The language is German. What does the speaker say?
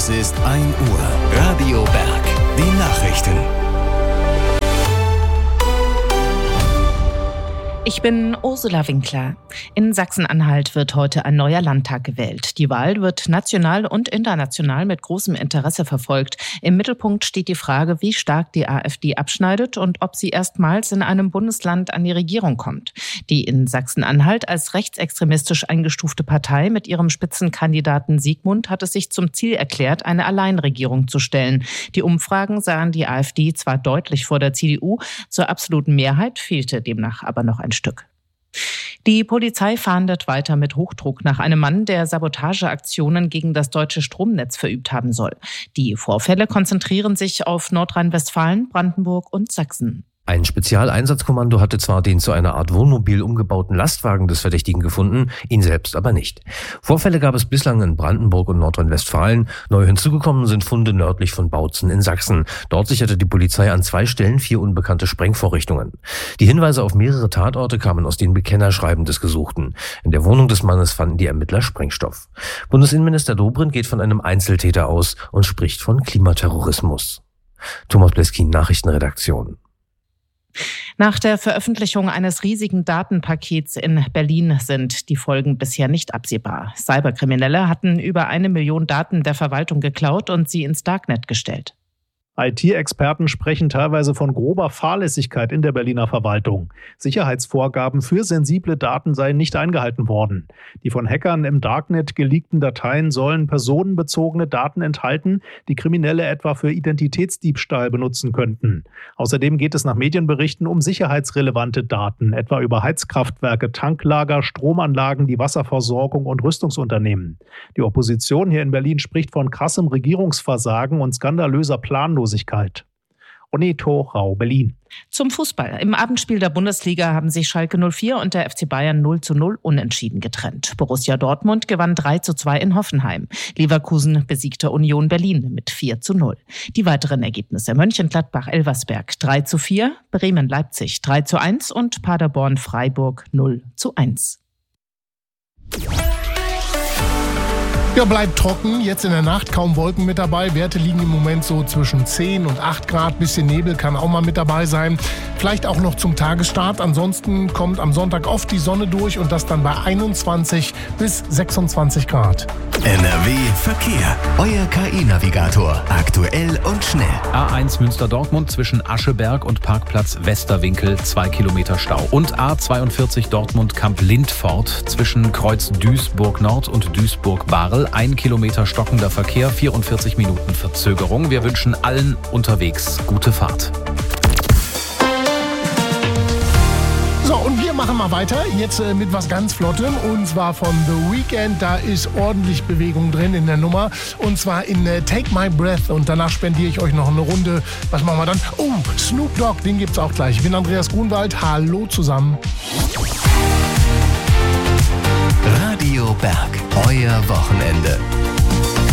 Es ist 1 Uhr. Radio Berg. Die Nachrichten. Ich bin Ursula Winkler. In Sachsen-Anhalt wird heute ein neuer Landtag gewählt. Die Wahl wird national und international mit großem Interesse verfolgt. Im Mittelpunkt steht die Frage, wie stark die AfD abschneidet und ob sie erstmals in einem Bundesland an die Regierung kommt. Die in Sachsen-Anhalt als rechtsextremistisch eingestufte Partei mit ihrem Spitzenkandidaten Siegmund hat es sich zum Ziel erklärt, eine Alleinregierung zu stellen. Die Umfragen sahen die AfD zwar deutlich vor der CDU, zur absoluten Mehrheit fehlte demnach aber noch ein Stück. Die Polizei fahndet weiter mit Hochdruck nach einem Mann, der Sabotageaktionen gegen das deutsche Stromnetz verübt haben soll. Die Vorfälle konzentrieren sich auf Nordrhein-Westfalen, Brandenburg und Sachsen. Ein Spezialeinsatzkommando hatte zwar den zu einer Art Wohnmobil umgebauten Lastwagen des Verdächtigen gefunden, ihn selbst aber nicht. Vorfälle gab es bislang in Brandenburg und Nordrhein-Westfalen. Neu hinzugekommen sind Funde nördlich von Bautzen in Sachsen. Dort sicherte die Polizei an 2 Stellen 4 unbekannte Sprengvorrichtungen. Die Hinweise auf mehrere Tatorte kamen aus den Bekennerschreiben des Gesuchten. In der Wohnung des Mannes fanden die Ermittler Sprengstoff. Bundesinnenminister Dobrindt geht von einem Einzeltäter aus und spricht von Klimaterrorismus. Thomas Bleskin, Nachrichtenredaktion. Nach der Veröffentlichung eines riesigen Datenpakets in Berlin sind die Folgen bisher nicht absehbar. Cyberkriminelle hatten über 1 Million Daten der Verwaltung geklaut und sie ins Darknet gestellt. IT-Experten sprechen teilweise von grober Fahrlässigkeit in der Berliner Verwaltung. Sicherheitsvorgaben für sensible Daten seien nicht eingehalten worden. Die von Hackern im Darknet geleakten Dateien sollen personenbezogene Daten enthalten, die Kriminelle etwa für Identitätsdiebstahl benutzen könnten. Außerdem geht es nach Medienberichten um sicherheitsrelevante Daten, etwa über Heizkraftwerke, Tanklager, Stromanlagen, die Wasserversorgung und Rüstungsunternehmen. Die Opposition hier in Berlin spricht von krassem Regierungsversagen und skandalöser Planlosigkeit. Oneto Rau, Berlin. Zum Fußball. Im Abendspiel der Bundesliga haben sich Schalke 04 und der FC Bayern 0:0 unentschieden getrennt. Borussia Dortmund gewann 3:2 in Hoffenheim. Leverkusen besiegte Union Berlin mit 4:0. Die weiteren Ergebnisse: Mönchengladbach-Elversberg 3:4, Bremen-Leipzig 3:1 und Paderborn-Freiburg 0:1. Ja, bleibt trocken. Jetzt in der Nacht kaum Wolken mit dabei. Werte liegen im Moment so zwischen 10 und 8 Grad. Bisschen Nebel kann auch mal mit dabei sein. Vielleicht auch noch zum Tagesstart. Ansonsten kommt am Sonntag oft die Sonne durch und das dann bei 21 bis 26 Grad. NRW Verkehr. Euer KI-Navigator. Aktuell und schnell. A1 Münster-Dortmund zwischen Ascheberg und Parkplatz Westerwinkel 2 Kilometer Stau. Und A42 Dortmund-Kamp-Lindfort zwischen Kreuz Duisburg-Nord und Duisburg-Barel 1 Kilometer stockender Verkehr, 44 Minuten Verzögerung. Wir wünschen allen unterwegs gute Fahrt. So, und wir machen mal weiter, jetzt mit was ganz Flottem, und zwar von The Weeknd. Da ist ordentlich Bewegung drin in der Nummer, und zwar in Take My Breath, und danach spendiere ich euch noch eine Runde. Was machen wir dann? Oh, Snoop Dogg, den gibt's auch gleich. Ich bin Andreas Grunwald, hallo zusammen. Radio Berg, euer Wochenende.